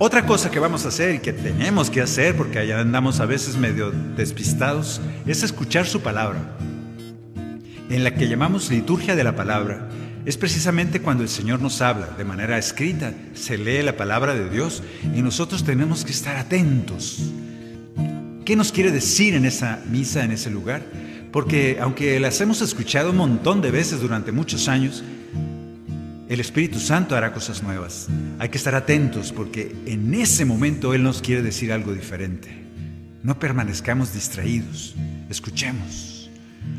Otra cosa que vamos a hacer y que tenemos que hacer, porque allá andamos a veces medio despistados, es escuchar su palabra. En la que llamamos liturgia de la palabra, es precisamente cuando el Señor nos habla de manera escrita, se lee la palabra de Dios y nosotros tenemos que estar atentos. ¿Qué nos quiere decir en esa misa, en ese lugar? Porque aunque las hemos escuchado un montón de veces durante muchos años, el Espíritu Santo hará cosas nuevas. Hay que estar atentos porque en ese momento Él nos quiere decir algo diferente. No permanezcamos distraídos. Escuchemos.